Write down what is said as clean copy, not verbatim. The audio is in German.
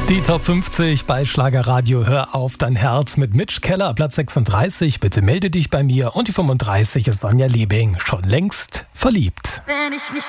Die Top 50 bei Schlagerradio Hör auf dein Herz mit Mitch Keller, Platz 36, bitte melde dich bei mir. Und die 35 ist Sonja Liebing, schon längst verliebt. Wenn ich nicht